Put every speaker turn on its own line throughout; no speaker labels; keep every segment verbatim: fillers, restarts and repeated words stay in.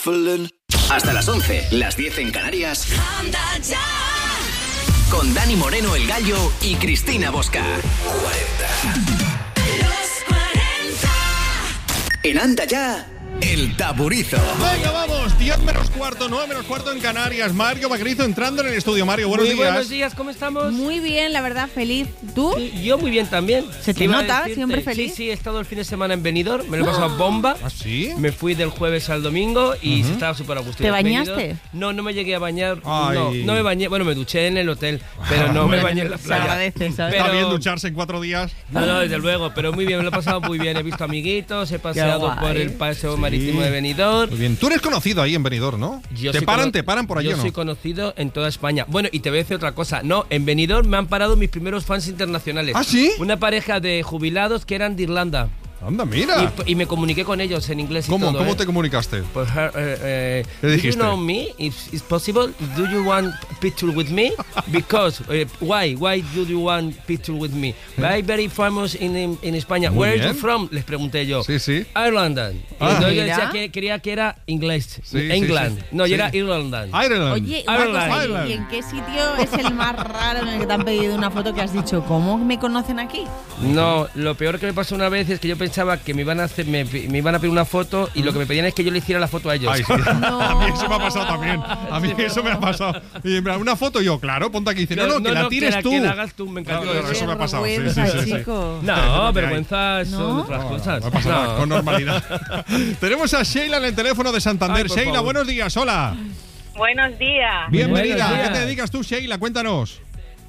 Hasta las once, las diez en Canarias. Anda ya. Con Dani Moreno, el Gallo, y Cristina Bosca. cuarenta. Los cuarenta. En Anda ya, el Taburizo.
Venga, vamos, diez menos cuarto, nueve menos cuarto en Canarias. Mario Vaquerizo entrando en el estudio. Mario, buenos
muy
días.
Buenos días, ¿cómo estamos?
Muy bien, la verdad, feliz. ¿Tú?
Sí, yo muy bien también.
Se te nota, siempre feliz.
Sí, sí, he estado el fin de semana en Benidorm, me lo he pasado bomba.
¿Ah, sí?
Me fui del jueves al domingo y uh-huh. estaba súper a gusto.
¿Te bañaste?
Benidorm, no, no me llegué a bañar.
Ay.
No, no me bañé. Bueno, me duché en el hotel, pero no
bueno,
me bañé en la playa.
Se agradece, ¿sabes?
Está
Pero,
bien ducharse en cuatro días.
No, no, desde luego, pero muy bien, me lo he pasado muy bien. He visto amiguitos, he paseado por el paseo sí. marítimo de Benidorm.
Muy bien. Tú eres conocido ahí en Benidorm, ¿no?
Yo
¿Te paran, te paran por allí
Yo
o no?
soy conocido en toda España. Bueno, y te voy a decir otra cosa. No, en Benidorm me han parado mis primeros fans internacionales.
¿Ah, sí?
Una pareja de jubilados que eran de Irlanda.
Anda, mira.
Y, y me comuniqué con ellos en inglés y
¿Cómo?
todo.
¿Cómo
¿eh?
te comunicaste?
Pues, uh, uh,
¿Qué
do
dijiste?
you know me? If it's possible, do you want picture with me? Because uh, why? Why do you want picture with me? I'm very famous in in, in España.
Muy
Where
bien.
are you from? Les pregunté yo.
Sí, sí.
Ireland.
Ah.
Y entonces yo
Mira.
decía que quería que era inglés.
Sí,
England.
sí, sí.
No,
Sí.
y era Ireland.
Ireland.
Oye, una
Ireland.
cosa,
Ireland.
¿y en qué sitio es el más raro en el que te han pedido una foto que has dicho, ¿cómo me conocen aquí?
No, lo peor que me pasó una vez es que yo pensaba que me iban a hacer, me, me iban a pedir una foto y lo que me pedían es que yo le hiciera la foto a ellos.
Ay, sí.
No.
A mí eso me ha pasado también. A mí eso me ha pasado. Y en plan, una foto yo, claro, ponte aquí. Dice, no, no, que la tires
que la,
tú.
Que la hagas tú, me encanta.
Claro,
eso.
eso me ha pasado. Sí, sí,
vergüenza,
sí, sí.
chico.
No, vergüenzas
¿No?
son otras
No,
cosas.
no, no pasa nada,
No.
con normalidad. Tenemos a Sheila en el teléfono de Santander.
Ay, por
Sheila,
favor.
buenos días, hola.
Buenos días.
Bienvenida.
Buenos días.
¿A qué te dedicas tú, Sheila? Cuéntanos.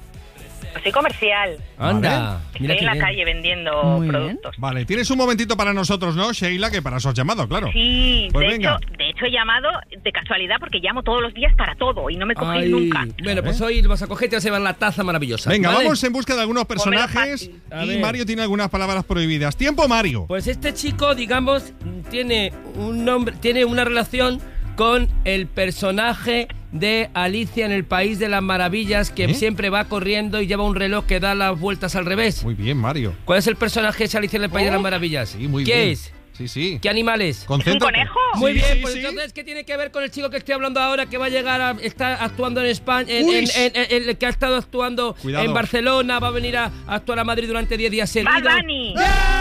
Soy comercial.
Anda,
Estoy
mira
en
qué
la
bien.
calle vendiendo
Muy bien.
productos.
Vale, tienes un momentito para nosotros, ¿no, Sheila? Que para eso has llamado, claro.
Sí,
Pues
de,
venga.
hecho, de hecho he llamado de casualidad porque llamo todos los días para todo y no me cogéis
Ay,
nunca.
Bueno, pues hoy vas a coger y te vas a llevar la taza maravillosa.
Venga,
¿vale?
vamos en busca de algunos personajes.
fácil.
A
Y
ver.
Mario tiene algunas palabras prohibidas. Tiempo, Mario.
Pues este chico, digamos, tiene un nombre, tiene una relación con el personaje de Alicia en el País de las Maravillas, que
¿Eh?
siempre va corriendo y lleva un reloj que da las vueltas al revés.
Muy bien, Mario.
¿Cuál es el personaje de Alicia en el País de las Maravillas?
Sí, muy
¿Qué
bien.
es?
Sí, sí.
¿Qué animal es?
¿Es un
Concéntrate.
conejo?
Muy
Sí,
bien,
sí,
pues
sí.
entonces, ¿qué tiene que ver con el chico que estoy hablando ahora, que va a llegar a estar actuando en España, en,
Uy.
en- en- en- en- que ha estado actuando
Cuidado.
en Barcelona, va a venir a, a actuar a Madrid durante diez días seguidos?
Bad Bunny.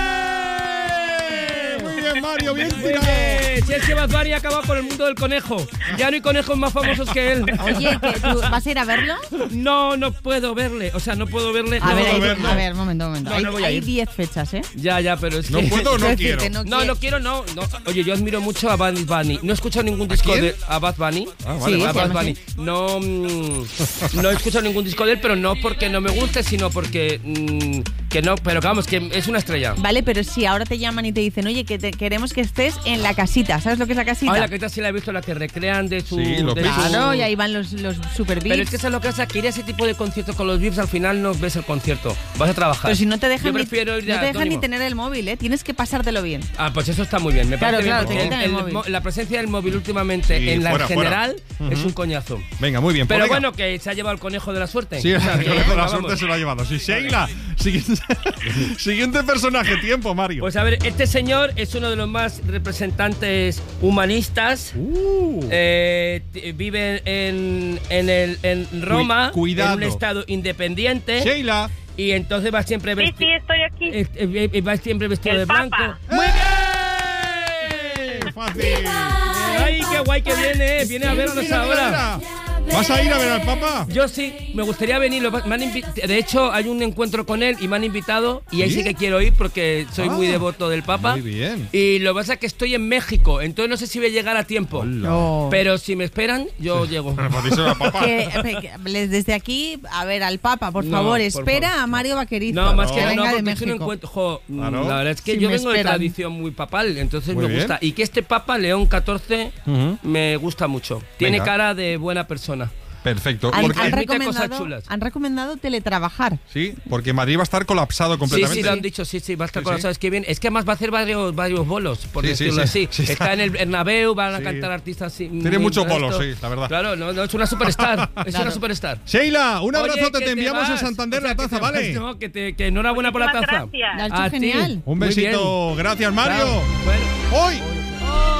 ¡Eh! Muy bien, Mario, bien
Muy
tirado.
bien, si es que Bad Bunny ha acabado con el mundo del conejo. Ya no hay conejos más famosos que él.
Oye, ¿que tú vas a ir a verlo?
No, no puedo verle. O sea, no puedo verle.
A
no
ver,
puedo
hay-
verlo.
a ver, momento, momento.
No,
Hay-
no voy a
Hay
ir.
diez fechas, ¿eh?
Ya, ya, pero es
No
que...
puedo o no
Quiero
quiero.
decirte, no
No,
quiero.
no quiero, no, no. Oye, yo admiro mucho a Bad Bunny. No he escuchado ningún disco
quién?
de a Bad Bunny.
Ah, vale,
Sí,
a
vale.
Bad Bunny. No, mm, no he escuchado ningún disco de él, pero no porque no me guste, sino porque mm, que no. Pero vamos, que es una estrella.
Vale, pero si ahora te llaman y te dicen, oye, que te queremos que estés en la casita. ¿Sabes lo que es la casita?
Ay, la que sí la he visto, la que recrean de su.
Sí, los
de
Beatles.
su-
Claro, y ahí van los, los super
Pero es
beats.
que eso es lo que pasa, que ir a ese tipo de conciertos con los V I Ps al final no ves el concierto. Vas a trabajar.
Pero si no te dejan,
Yo
ni,
prefiero ir
no
a
te dejan ni
Antónimo.
tener el móvil, ¿eh? Tienes que pasártelo bien.
Ah, pues eso está muy bien. Me
Claro,
parece
claro,
bien,
te
porque
quitan
el-
el
el
móvil.
mo- la presencia del móvil últimamente
Sí,
en la
fuera, fuera.
general es un coñazo.
Venga, muy bien. pues
Pero
venga.
bueno, que se ha llevado el conejo de la suerte.
Sí,
O sea,
el
que,
conejo de la
vamos.
suerte se lo ha llevado. Sí, Sheila. Siguiente, siguiente personaje. Tiempo, Mario.
Pues a ver, este señor es uno de los más representantes humanistas.
Uh.
Eh, t- vive en, en, el, en Roma,
Cu- cuidado.
en un estado independiente.
Sheila.
Y entonces va siempre
Sí,
vestido.
sí, estoy aquí.
Eh, eh, eh, va siempre vestido
El
de
Papa.
blanco.
¡Muy bien! ¡Fácil!
¡Ay, qué guay que viene! Viene a vernos
Mira,
ahora.
mira, mira. ¿Vas a ir a ver al Papa?
Yo sí, me gustaría venir. lo- me han invi- de hecho, hay un encuentro con él y me han invitado. Y ahí
¿Sí?
sí que quiero ir porque soy
Ah,
muy devoto del Papa.
muy bien.
Y lo que pasa es que estoy en México, entonces no sé si voy a llegar a tiempo.
Hola.
No.
Pero si me esperan, yo llego.
Pero para díselo al Papa.
Que, que- les- desde aquí, a ver, al Papa, por
No,
favor,
por
espera
favor.
a Mario Vaquerizo.
No, más que
venga
no,
de
porque es un
México.
encuentro. Jo, mm,
Claro.
la verdad es que
Si
yo
me
vengo de
esperan.
tradición muy papal, entonces
Muy
me
bien.
gusta. Y que este Papa, León catorce,
Ujú.
me gusta mucho. Tiene
Venga.
cara de buena persona.
Perfecto.
Han,
Porque,
han
Permite cosas
recomendado,
chulas.
han recomendado teletrabajar.
sí, porque Madrid va a estar colapsado
Sí,
completamente.
sí, lo han dicho, sí, sí, va a estar
Sí,
con
sí.
los sabes que bien. Es que además va a hacer varios, varios bolos, por
Sí,
decirlo
sí, sí.
así.
Sí, está.
está en el Bernabéu, van a
Sí.
cantar artistas así.
Tiene
muy
muchos
de
bolos,
esto.
sí, la verdad.
Claro, no, no, es una superstar, es
Claro.
una superstar.
Sheila, un
Oye,
abrazote,
que
te enviamos
vas.
a Santander
O sea,
la
que
taza,
te
¿vale?
vas, no, que, te, que enhorabuena por la
Muchísimas
taza.
gracias.
Lo has hecho
A ti.
genial.
Un
Muy
besito.
bien.
Gracias, Mario.
Claro. Bueno.
Hoy.
Oh, es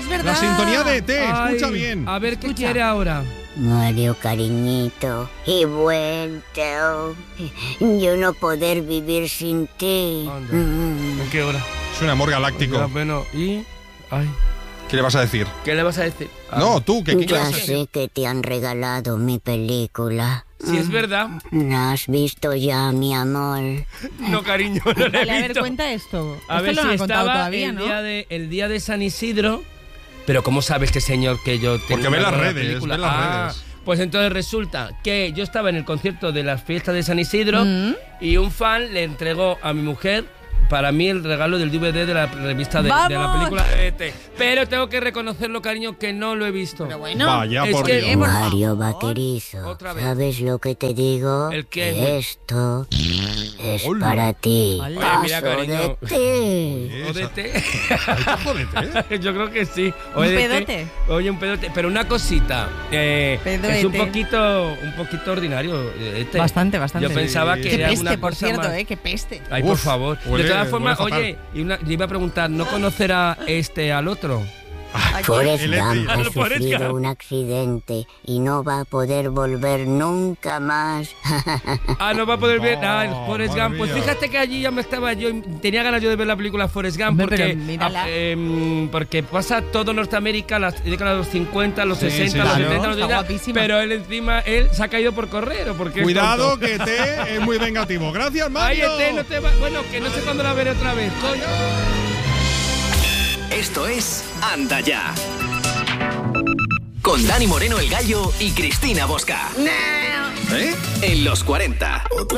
verdad.
La sintonía de E T,
Ay,
escucha bien.
A ver qué
Escucha.
quiere ahora.
Mario, cariñito, he vuelto. Yo no poder vivir sin ti.
Anda.
Mm.
¿En qué hora?
Es un amor galáctico.
Ya, bueno, y... Ay,
¿Qué le vas a decir?
¿qué le vas a decir? Ah,
No, tú, ¿qué, qué
Ya
vas a decir?
sé que te han regalado mi película.
Si es verdad.
¿La has visto ya, mi amor?
No, cariño, no le he
Vale, a ver,
visto.
cuenta esto.
A
esto
ver
lo
si
han contado
estaba
todavía,
el,
¿no?
día de, el día de San Isidro. Pero ¿cómo sabe este señor que yo tengo
Porque ve
una
las
buena
redes,
película?
ve las
Ah,
redes.
Pues entonces resulta que yo estaba en el concierto de las fiestas de San Isidro
Mm.
y un fan le entregó a mi mujer para mí el regalo del D V D de la revista de, de la
¡Vamos!
película de E T. Pero tengo que reconocerlo, cariño, que no lo he visto.
Pero bueno.
Vaya,
es
por
que-
Dios.
por
Mario
favor.
Vaquerizo,
Otra vez.
¿sabes lo que te digo?
¿El qué?
Que esto es
Hola.
para ti.
Hola.
Oye, mira,
Paso
cariño.
de ti.
¿O de té?
Ay, qué jodete, ¿eh?
Yo creo que sí.
¿Un
de té.
pedote?
Oye, un pedote. Pero una cosita. Eh,
Pedoete.
es un poquito, un poquito ordinario. Este.
Bastante, bastante.
Yo pensaba que
Qué
era
peste,
una
por
cosa
cierto,
más-
eh, qué peste.
Ay, por
Uf,
favor.
huele-
de todas formas,
huele fatal.
oye, y una, yo iba a preguntar, ¿no conocerá este al otro?
Forrest
El
Gump
Eti.
ha
Lo Forrest
sufrido
Gump.
un accidente y no va a poder volver nunca más.
Ah, no va a poder ver.
No,
Ah, el Forrest
madre
Gump. Pues
mía.
fíjate que allí ya me estaba yo. Tenía ganas yo de ver la película Forrest Gump
Hombre,
porque.
pero mírala.
ah, em, porque pasa todo Norteamérica, las décadas de los cincuenta, los
Sí,
sesenta,
sí,
los
claro.
setenta, los
Está
ochenta.
guapísima.
Pero él encima, él se ha caído por correr. ¿O porque es
Cuidado,
tonto?
que T es muy vengativo. Gracias,
Ay,
Mario.
este no te va. Bueno, que no sé cuándo la veré otra vez, coño.
Esto es Anda Ya. Con Dani Moreno el Gallo y Cristina Bosca.
¿Eh?
En los cuarenta.